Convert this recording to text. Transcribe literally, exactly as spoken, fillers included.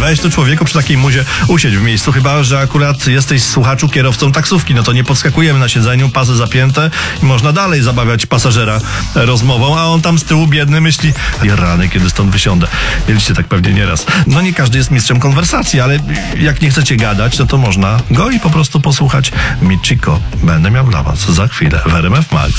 Weź tu, człowieku, przy takiej muzie usiedź w miejscu, chyba że akurat jesteś, słuchaczu, kierowcą taksówki, no to nie podskakujemy na siedzeniu, pasy zapięte i można dalej zabawiać pasażera rozmową, a on tam z tyłu biedny myśli, rany, kiedy stąd wysiądę. Mieliście tak pewnie nieraz. No nie każdy jest mistrzem konwersacji, ale jak nie chcecie gadać, no to można go i po prostu posłuchać Michiko. Będę miał dla was za chwilę w R M F Max.